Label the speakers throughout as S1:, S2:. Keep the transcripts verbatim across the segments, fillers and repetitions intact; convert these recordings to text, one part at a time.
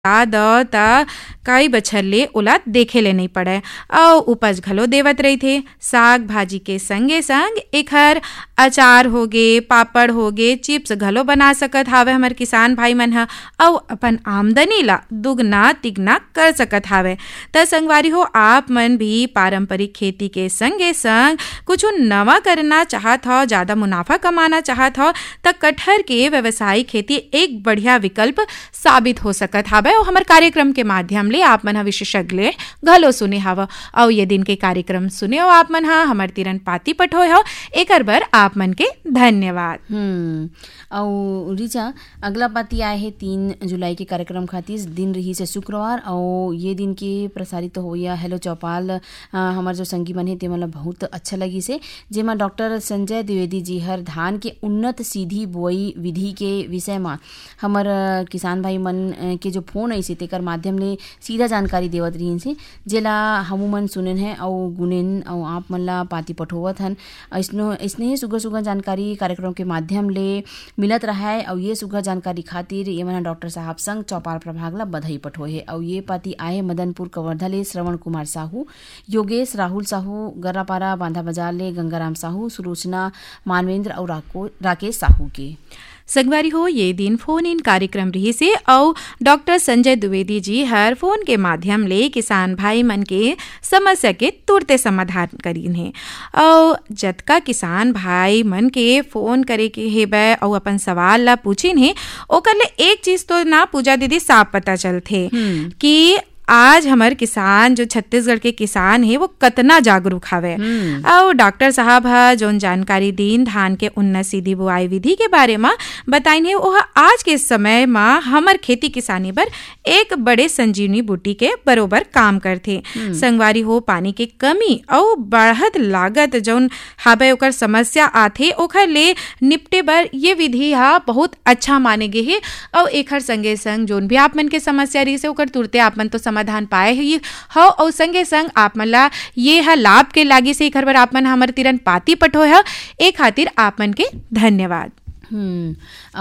S1: The त कई बछर ले ओला देखे ले नहीं पड़े और उपज घलो देवत रही थे। साग भाजी के संगे संग एखर अचार होगे, पापड़ होगे, चिप्स घलो बना सकत हावे हमर किसान भाई मन ह और अपन आमदनी ला दुगना तिगना कर सकत हावे। त संगवारी हो आप मन भी पारंपरिक खेती के संगे संग कुछ नवा करना चाहत हो, ज्यादा मुनाफा कमाना चाहत हो त कटहर के व्यवसायिक खेती एक बढ़िया विकल्प साबित हो सकत हावे। और हमारे कार्यक्रम के माध्यम ले आप मन विशेषज्ञ घलो सुने हवा और ये दिन के कार्यक्रम सुने हो आप मन हा हमार तिरन पाती पठोय हो एकर बर आप मन के धन्यवाद।
S2: हम्म और रिचा अगला पाती आए है तीन जुलाई के कार्यक्रम खातिर दिन रही से शुक्रवार और ये दिन के प्रसारित तो हो या हेलो चौपाल हमार जो संगी मन है ते मला बहुत अच्छा लगी से जेमा डॉक्टर संजय द्विवेदी जी हर धान के उन्नत सीधी बुआई विधि के विषय में हमार किसान भाई मन के जो फोन ऐसे तेकर माध्यम ले सीधा जानकारी देवत रही से जेला हमू मन सुनन है और गुनेन और आप मन ला पाती पठोवत हन। ऐसनो ऐसने ही सुगर सुगर जानकारी कार्यक्रम के माध्यम ले मिलत रहा है और ये सुगर जानकारी खातिर ये मन डॉक्टर साहब संग चौपाल प्रभाग ला बधाई पठोए है। और ये पाती आए मदनपुर कवर्धा ले श्रवण कुमार साहू, योगेश राहुल साहू, गर्रापारा बांधा बाजार ले गंगाराम साहू, सुलोचना मानवेंद्र और राकेश साहू के
S1: संगवारी हो ये दिन फोन इन कार्यक्रम रही से और डॉक्टर संजय द्विवेदी जी हर फोन के माध्यम ले किसान भाई मन के समस्या के तुरते समाधान करीन है। और जतका किसान भाई मन के फोन करे के हेबे और अपन सवाल ला पूछिन है ओकर ले एक चीज तो ना पूजा दीदी साफ पता चलथे कि आज हमारे किसान जो छत्तीसगढ़ के किसान है वो कतना जागरूक हवे। और डॉक्टर साहब हा जोन जानकारी दीन धान के उन्नत सीधी बुआई विधि के बारे में बताइन है वो आज के समय में हमर खेती किसानी बर एक बड़े संजीवनी बूटी के बरोबर काम करथे। संगवारी हो पानी के कमी और बढ़त लागत जोन हावे ओकर समस्या आथे ओकर ले निपटे बर ये विधि हा बहुत अच्छा माने गे है। और एकर संगे संग जोन भी आप मन के समस्या रही से ओकर तुरते आप मन तो समाधान पाए ही हो और संगे संग आप मन ला ये है लाभ के लागी से घर पर आप मन हमर तिरन पाती पठो है ए खातिर आप मन के धन्यवाद।
S2: हम्म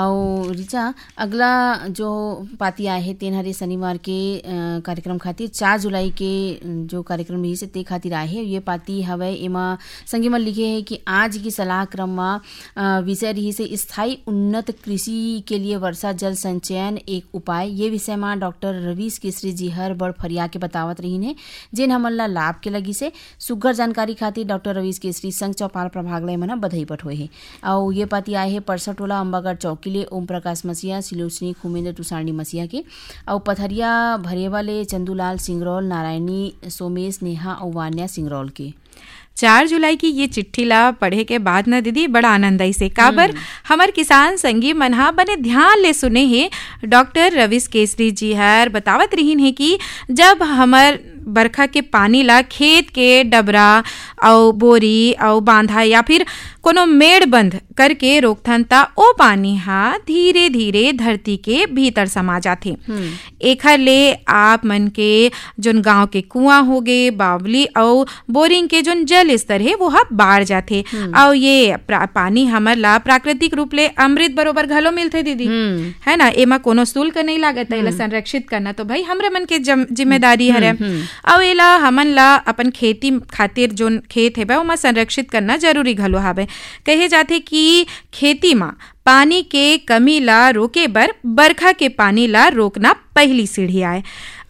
S2: और रिचा अगला जो पाती आए है तीन हरे शनिवार के कार्यक्रम खातिर चार जुलाई के जो कार्यक्रम रही से ते खातिर आए है। ये पाती हवे एमा संगे मन लिखे है कि आज की सलाह क्रम में विषय रही से स्थायी उन्नत कृषि के लिए वर्षा जल संचयन एक उपाय। ये विषय में डॉक्टर रवीश केसरी जी हर बड़ फरिया के बतावत रही है जिन हमन ला लाभ के लगी से सुगर जानकारी खातिर डॉक्टर रवीश केसरी संघ चौपाल प्रभाग ले मना बधाई पठोए है। और ये पाती आए है परसठ टोला अम्बागढ़ चौकीले ओम प्रकाश मसीहा, सिलोचनी खुमेंद्र तुषारणी मसीहा के और पथरिया भरेवाले चंदूलाल सिंगरौल, नारायणी सोमेश नेहा और वान्या सिंगरौल के।
S1: चार जुलाई की ये चिट्ठी ला पढ़े के बाद न दीदी बड़ा आनंद आई से काबर हमार किसान संगी मनहा बने ध्यान ले सुने हैं डॉक्टर रवीश केसरी जी हर बतावत रहीन है कि जब हमार बरखा के पानी ला खेत के डबरा और बोरी और बांधा या फिर कोनो मेड़ बंद करके रोकथन ता ओ पानी हा धीरे धीरे धरती के भीतर समा जाथे। एखर ले आप मन के जोन गांव के कुआं हो गए, बावली और बोरिंग के जोन जल स्तर है वो हा बाढ़ जाथे। और ये पानी हमर ला प्राकृतिक रूप ले अमृत बरोबर घलो मिलथे दीदी है ना। एमा कोनो शुल्क नहीं लागत एला संरक्षित करना तो भाई हमरे मन के जिम्मेदारी हरे। और एला हमन ला अपन खेती खातिर जोन खेत है ओमा संरक्षित करना जरूरी घलो हावे। कहे जाथे कि खेती में पानी के कमी ला रोके बर बरखा के पानी ला रोकना पहली सीढ़ी आए।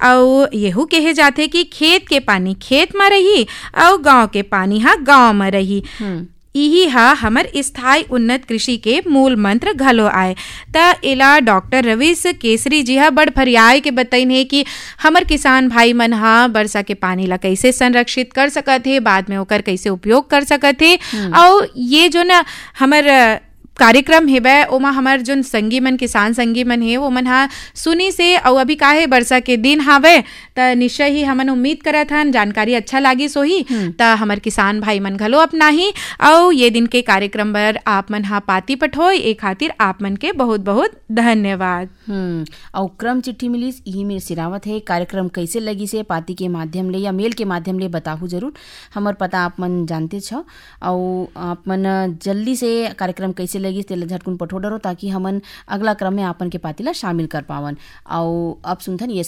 S1: और यहू कहे जाथे कि खेत के पानी खेत में रही और गांव के पानी हा गांव में रही। यही हा हमर स्थायी उन्नत कृषि के मूल मंत्र घलो आए। त एला डॉक्टर रवीश केसरी जी हा बड़ फरियाय के बताइन है कि हमर किसान भाई मन हा वर्षा के पानी ला कैसे संरक्षित कर सकत है, बाद में ओकर कैसे उपयोग कर सकत है। और ये जो ना हमर कार्यक्रम हेबे ओमा हमार जोन संगी मन किसान संगी मन है वो मन हा सुनी से और अभी काहे वर्षा के दिन हावे त निश्चय ही हमन उम्मीद करत हन जानकारी अच्छा लागी सोही त हमार किसान भाई मन घलो अपना ही और ये दिन के कार्यक्रम बर आप मन हा पाती पठोय ए खातिर आप मन के बहुत बहुत धन्यवाद।
S2: हम्म और क्रम चिट्ठी मिलीस यही मेरे सिरावत है कार्यक्रम कैसे लगी से पाती के माध्यम ले या मेल के माध्यम ले बताहू जरूर। हमर पता आप मन जानते छ और आप मन जल्दी से कार्यक्रम कैसे लगी तेला झटकुन पठो डरो ताकि हमन अगला क्रम में आपन के पाती ला शामिल कर पावन। और अब सुनथन ये